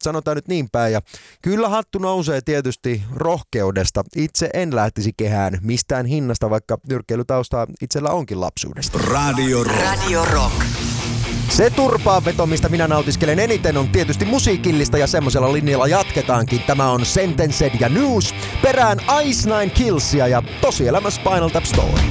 sanotaan nyt niin päin. Ja kyllä hattu nousee tietysti rohkeudesta. Itse en lähtisi kehään mistään hinnasta, vaikka nyrkkeilytaustaa itsellä onkin lapsuudesta. Radio Rock. Se turpaanveto, mistä minä nautiskelen eniten, on tietysti musiikillista ja semmoisella linjalla jatketaankin. Tämä on Sentenced ja News, perään Ice Nine Killsia ja tosielämä Spinal Tap Story.